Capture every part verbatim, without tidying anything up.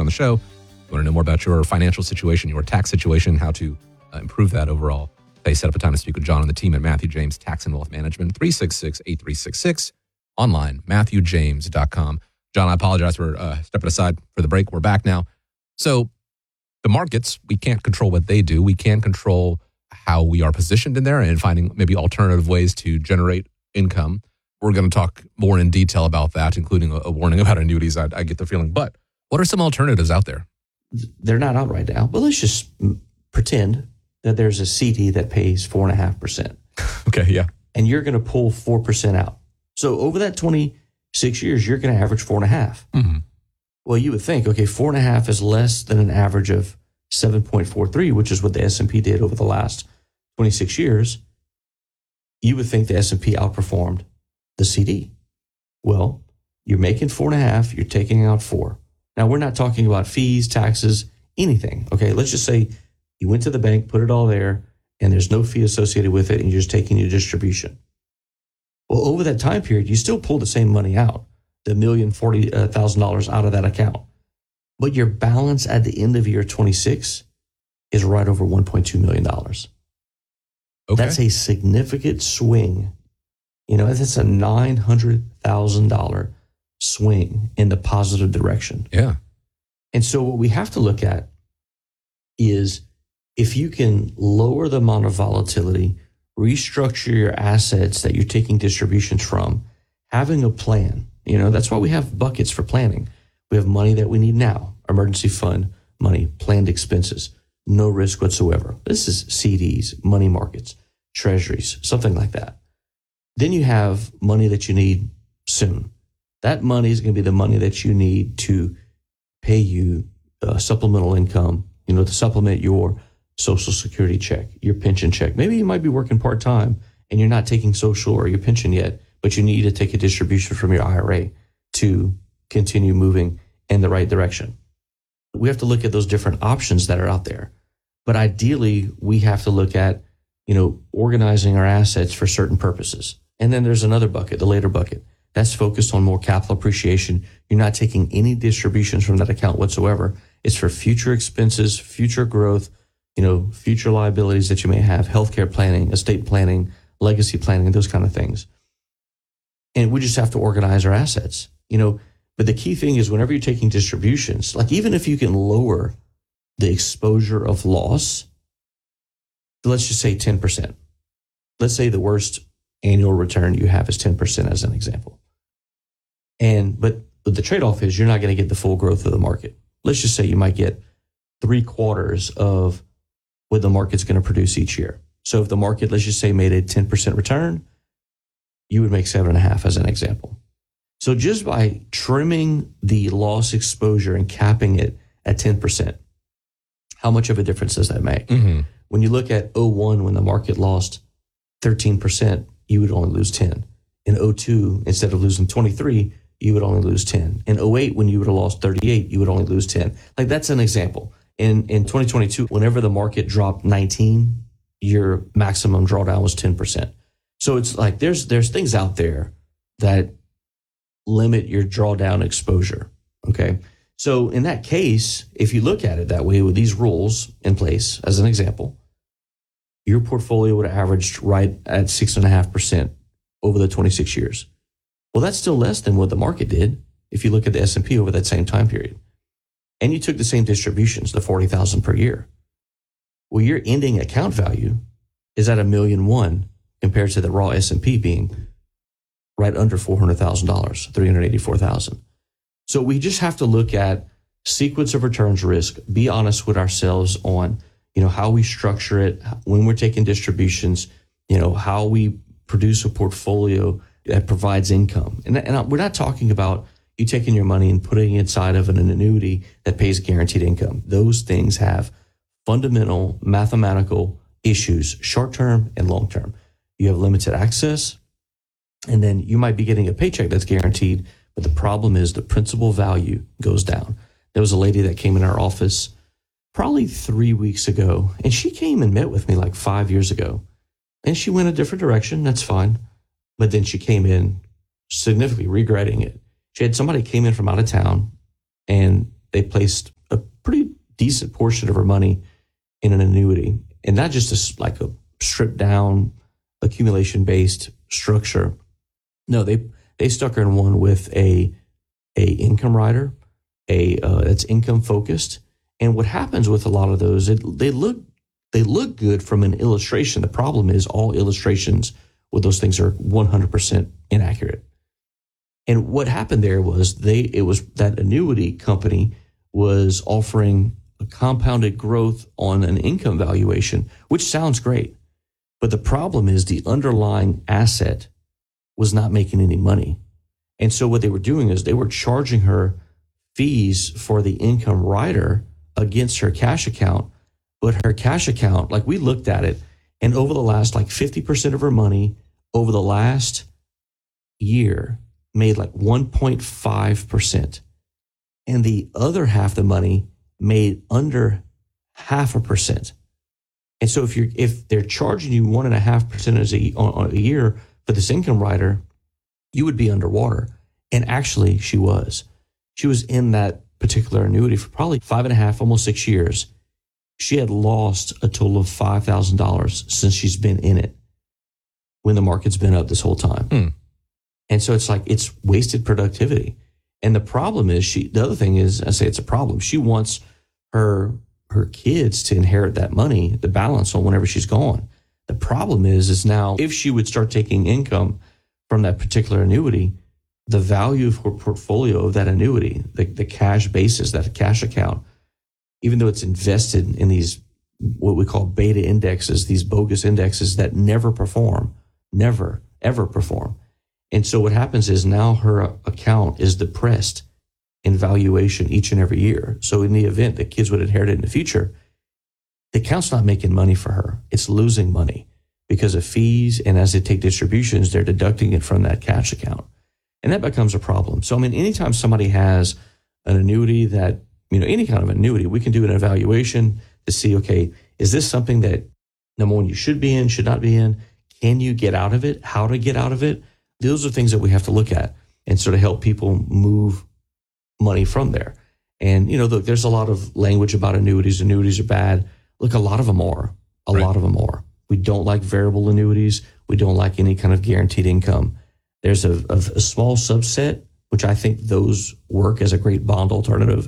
on the show. You want to know more about your financial situation, your tax situation, how to uh, improve that overall. They set up a time to speak with John and the team at Matthew James Tax and Wealth Management, three six six, eight three six six, online, matthew james dot com. John, I apologize for uh, stepping aside for the break. We're back now. So the markets, we can't control what they do. We can't control how we are positioned in there and finding maybe alternative ways to generate income. We're going to talk more in detail about that, including a, a warning about annuities, I, I get the feeling. But what are some alternatives out there? They're not out right now, but let's just pretend that there's a C D that pays four point five percent. Okay, yeah. And you're going to pull four percent out. So over that twenty-six years, you're going to average four point five. Mm-hmm. Well, you would think, okay, four point five is less than an average of seven point four three, which is what the S and P did over the last twenty-six years. You would think the S and P outperformed the C D. Well, you're making four point five, you're taking out four. Now, we're not talking about fees, taxes, anything. Okay, let's just say you went to the bank, put it all there, and there's no fee associated with it, and you're just taking your distribution. Well, over that time period, you still pull the same money out, the million forty thousand dollars out of that account. But your balance at the end of year twenty-six is right over one point two million dollars. Okay. That's a significant swing. You know, that's a nine hundred thousand dollars swing in the positive direction. Yeah. And so what we have to look at is if you can lower the amount of volatility, restructure your assets that you're taking distributions from, having a plan. You know, that's why we have buckets for planning. We have money that we need now, emergency fund money, planned expenses, no risk whatsoever. This is C Ds, money markets, treasuries, something like that. Then you have money that you need soon. That money is going to be the money that you need to pay you uh, supplemental income, you know, to supplement your Social Security check, your pension check. Maybe you might be working part-time and you're not taking social or your pension yet, but you need to take a distribution from your I R A to continue moving in the right direction. We have to look at those different options that are out there. But ideally, we have to look at, you know, organizing our assets for certain purposes. And then there's another bucket, the later bucket. That's focused on more capital appreciation. You're not taking any distributions from that account whatsoever. It's for future expenses, future growth, you know, future liabilities that you may have, healthcare planning, estate planning, legacy planning, those kind of things. And we just have to organize our assets, you know. But the key thing is whenever you're taking distributions, like even if you can lower the exposure of loss, let's just say ten percent. Let's say the worst annual return you have is ten percent as an example. And but the trade-off is you're not going to get the full growth of the market. Let's just say you might get three quarters of what the market's going to produce each year. So if the market, let's just say, made a ten percent return, you would make seven and a half as an example. So just by trimming the loss exposure and capping it at ten percent, how much of a difference does that make? Mm-hmm. When you look at oh one, when the market lost thirteen percent, you would only lose ten. In oh two, instead of losing twenty-three, you would only lose ten. In oh eight, when you would have lost thirty-eight, you would only lose ten. Like that's an example. In in twenty twenty-two, whenever the market dropped nineteen, your maximum drawdown was ten percent. So it's like there's there's things out there that limit your drawdown exposure. Okay. So in that case, if you look at it that way with these rules in place, as an example, your portfolio would have averaged right at six and a half percent over the twenty-six years. Well, that's still less than what the market did if you look at the S and P over that same time period. And you took the same distributions, the forty thousand per year. Well, your ending account value is at a million one compared to the raw S and P being right under four hundred thousand dollars, three hundred eighty-four thousand dollars. So we just have to look at sequence of returns risk, be honest with ourselves on, you know, how we structure it, when we're taking distributions, you know, how we produce a portfolio that provides income. And, and we're not talking about you taking your money and putting it inside of an annuity that pays guaranteed income. Those things have fundamental mathematical issues, short-term and long-term. You have limited access, and then you might be getting a paycheck that's guaranteed, but the problem is the principal value goes down. There was a lady that came in our office probably three weeks ago, and she came and met with me like five years ago. And she went a different direction, that's fine. But then she came in significantly regretting it. She had somebody came in from out of town, and they placed pretty decent portion of her money in an annuity, and not just a, like a stripped down accumulation based structure. No, they they stuck her in one with a a income rider, a uh, that's income focused. And what happens with a lot of those, it, they look they look good from an illustration. The problem is all illustrations with those things are one hundred percent inaccurate. And what happened there was they it was that annuity company was offering a compounded growth on an income valuation, which sounds great. But the problem is the underlying asset was not making any money. And so what they were doing is they were charging her fees for the income rider against her cash account. But her cash account, like we looked at it, and over the last like fifty percent of her money over the last year made like one point five percent. And the other half of the money made under half a percent. And so if you're if they're charging you one and a half percent a, on a year for this income rider, you would be underwater. And actually she was. She was in that particular annuity for probably five and a half, almost six years. She had lost a total of five thousand dollars since she's been in it when the market's been up this whole time. Mm. And so it's like, it's wasted productivity. And the problem is she, the other thing is, I say it's a problem. She wants her, her kids to inherit that money, the balance on whenever she's gone. The problem is, is now if she would start taking income from that particular annuity, the value of her portfolio of that annuity, the, the cash basis, that cash account, even though it's invested in these, what we call beta indexes, these bogus indexes that never perform, never, ever perform. And so what happens is now her account is depressed in valuation each and every year. So in the event that kids would inherit it in the future, the account's not making money for her. It's losing money because of fees. And as they take distributions, they're deducting it from that cash account. And that becomes a problem. So, I mean, anytime somebody has an annuity that, you know, any kind of annuity, we can do an evaluation to see, okay, is this something that, number one, you should be in, should not be in? Can you get out of it? How to get out of it? Those are things that we have to look at and sort of help people move money from there. And, you know, look, there's a lot of language about annuities. Annuities are bad. Look, a lot of them are. A right. lot of them are. We don't like variable annuities. We don't like any kind of guaranteed income. There's a, a, a small subset, which I think those work as a great bond alternative,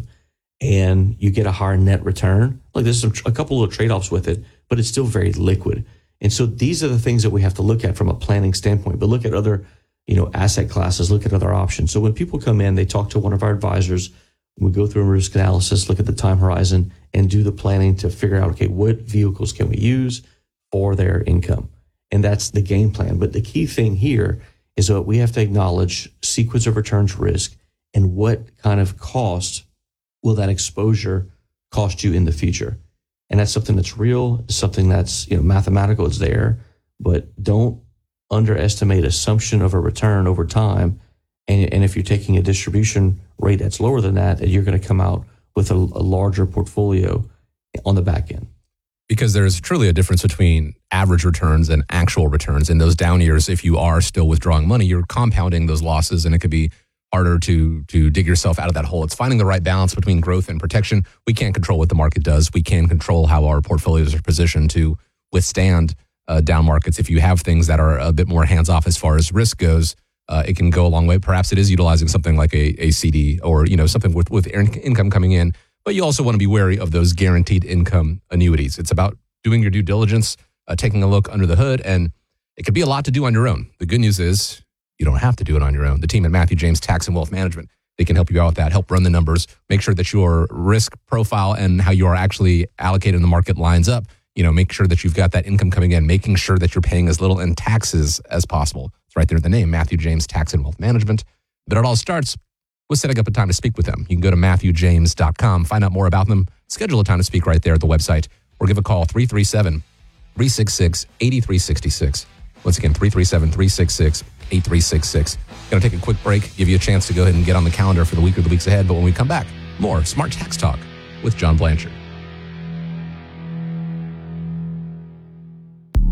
and you get a higher net return. Like there's some, a couple of trade-offs with it, but it's still very liquid. And so these are the things that we have to look at from a planning standpoint, but look at other, you know, asset classes, look at other options. So when people come in, they talk to one of our advisors, we go through a risk analysis, look at the time horizon, and do the planning to figure out, okay, what vehicles can we use for their income? And that's the game plan. But the key thing here is that we have to acknowledge sequence of returns risk and what kind of cost will that exposure cost you in the future. And that's something that's real, something that's, you know, mathematical, it's there, but don't underestimate assumption of a return over time. And, and if you're taking a distribution rate that's lower than that, that you're going to come out with a, a larger portfolio on the back end. Because there's truly a difference between average returns and actual returns. In those down years, if you are still withdrawing money, you're compounding those losses, and it could be harder to to dig yourself out of that hole. It's finding the right balance between growth and protection. We can't control what the market does. We can control how our portfolios are positioned to withstand uh, down markets. If you have things that are a bit more hands-off as far as risk goes, uh, it can go a long way. Perhaps it is utilizing something like a, a C D or, you know, something with, with income coming in. But you also want to be wary of those guaranteed income annuities. It's about doing your due diligence, uh, taking a look under the hood, and it could be a lot to do on your own. The good news is you don't have to do it on your own. The team at Matthew James Tax and Wealth Management, they can help you out with that, help run the numbers, make sure that your risk profile and how you are actually allocated in the market lines up. You know, make sure that you've got that income coming in, making sure that you're paying as little in taxes as possible. It's right there in the name, Matthew James Tax and Wealth Management. But it all starts with setting up a time to speak with them. You can go to matthew james dot com, find out more about them, schedule a time to speak right there at the website, or give a call, three three seven, three six six, eight three six six. Once again, three three seven, three six six, eight three six six. Going to take a quick break, give you a chance to go ahead and get on the calendar for the week or the weeks ahead. But when we come back, more Smart Tax Talk with John Blanchard.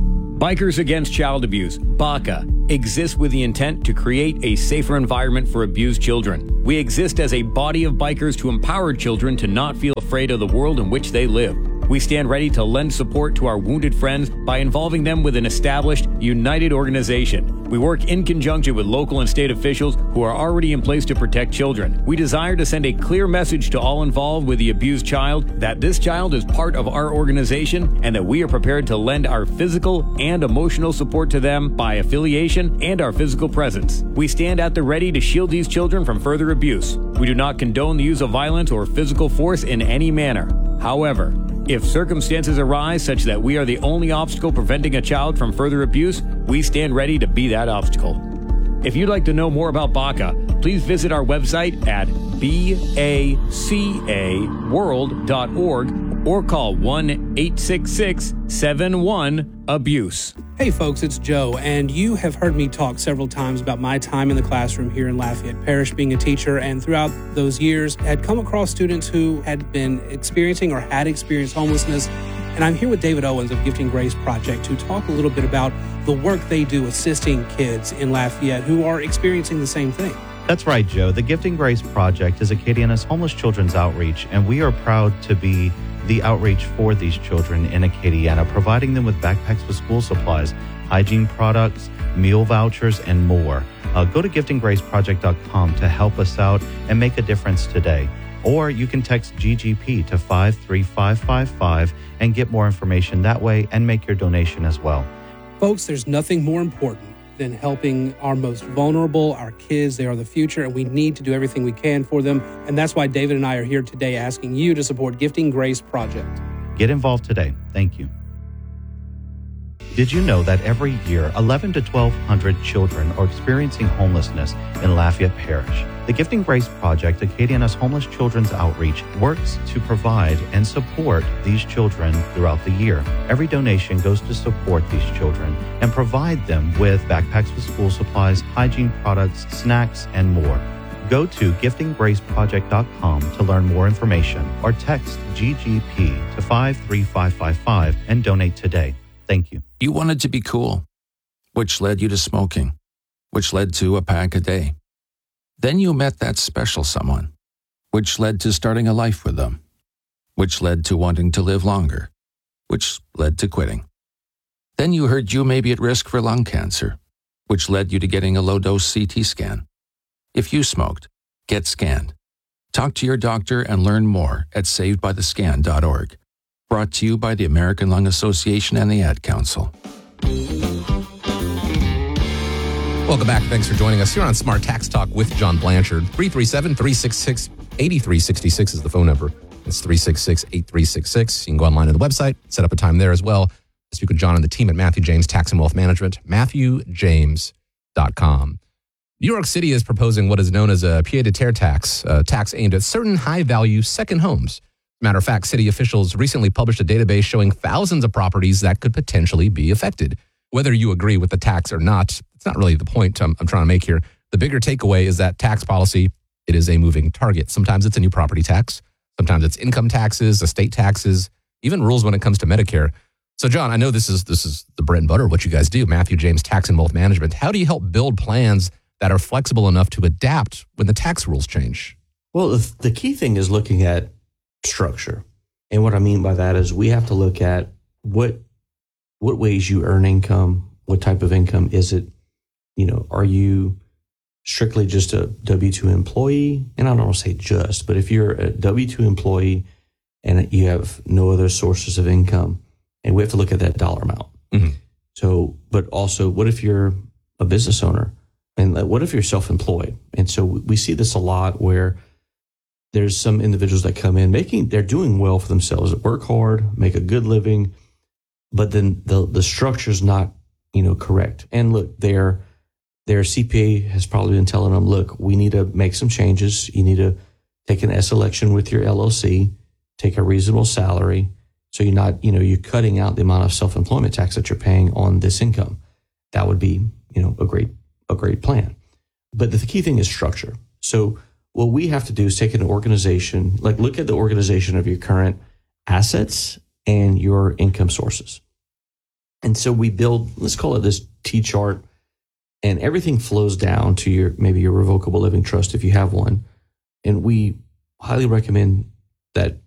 Bikers Against Child Abuse, BACA, exists with the intent to create a safer environment for abused children. We exist as a body of bikers to empower children to not feel afraid of the world in which they live. We stand ready to lend support to our wounded friends by involving them with an established, united organization. We work in conjunction with local and state officials who are already in place to protect children. We desire to send a clear message to all involved with the abused child that this child is part of our organization and that we are prepared to lend our physical and emotional support to them by affiliation and our physical presence. We stand at the ready to shield these children from further abuse. We do not condone the use of violence or physical force in any manner. However, if circumstances arise such that we are the only obstacle preventing a child from further abuse, we stand ready to be that obstacle. If you'd like to know more about BACA, please visit our website at baca world dot org or call one eight six six seven one abuse. Hey folks, it's Joe, and you have heard me talk several times about my time in the classroom here in Lafayette Parish being a teacher, and throughout those years had come across students who had been experiencing or had experienced homelessness. And I'm here with David Owens of Gifting Grace Project to talk a little bit about the work they do assisting kids in Lafayette who are experiencing the same thing. That's right, Joe. The Gifting Grace Project is Acadiana's homeless children's outreach, and we are proud to be the outreach for these children in Acadiana, providing them with backpacks with school supplies, hygiene products, meal vouchers, and more. Uh, go to gifting grace project dot com to help us out and make a difference today. Or you can text G G P to five three five five five and get more information that way and make your donation as well. Folks, there's nothing more important than helping our most vulnerable, our kids. They are the future, and we need to do everything we can for them. And that's why David and I are here today asking you to support Gifting Grace Project. Get involved today. Thank you. Did you know that every year, eleven to twelve hundred children are experiencing homelessness in Lafayette Parish? The Gifting Grace Project, Acadiana's homeless children's outreach, works to provide and support these children throughout the year. Every donation goes to support these children and provide them with backpacks with school supplies, hygiene products, snacks, and more. Go to gifting grace project dot com to learn more information or text G G P to five three five five five and donate today. Thank you. You wanted to be cool, which led you to smoking, which led to a pack a day. Then you met that special someone, which led to starting a life with them, which led to wanting to live longer, which led to quitting. Then you heard you may be at risk for lung cancer, which led you to getting a low-dose C T scan. If you smoked, get scanned. Talk to your doctor and learn more at saved by the scan dot org. Brought to you by the American Lung Association and the Ad Council. Welcome back. Thanks for joining us here on Smart Tax Talk with John Blanchard. three three seven, three six six, eight three six six is the phone number. It's three six six, eight three six six. You can go online to the website, set up a time there as well. Speak with John and the team at Matthew James Tax and Wealth Management, matthew james dot com. New York City is proposing what is known as a pied-à-terre tax, a tax aimed at certain high-value second homes. Matter of fact, city officials recently published a database showing thousands of properties that could potentially be affected. Whether you agree with the tax or not, it's not really the point I'm, I'm trying to make here. The bigger takeaway is that tax policy, it is a moving target. Sometimes it's a new property tax. Sometimes it's income taxes, estate taxes, even rules when it comes to Medicare. So, John, I know this is this is the bread and butter of what you guys do, Matthew James Tax and Wealth Management. How do you help build plans that are flexible enough to adapt when the tax rules change? Well, the, the key thing is looking at structure. And what I mean by that is we have to look at what what ways you earn income, what type of income is it? You know, are you strictly just a W two employee? And I don't want to say just, but if you're a W two employee and you have no other sources of income, and we have to look at that dollar amount. Mm-hmm. So, but also, what if you're a business owner? And what if you're self-employed? And so we see this a lot where there's some individuals that come in making, they're doing well for themselves, work hard, make a good living, but then the the structure's not, you know, correct. And look, their their C P A has probably been telling them, look, we need to make some changes. You need to take an S election with your L L C, take a reasonable salary, so you're not, you know, you're cutting out the amount of self-employment tax that you're paying on this income. That would be, you know, a great a great plan. But the key thing is structure. So what we have to do is take an organization, like look at the organization of your current assets and your income sources. And so we build, let's call it this T chart, and everything flows down to your, maybe your revocable living trust if you have one. And we highly recommend that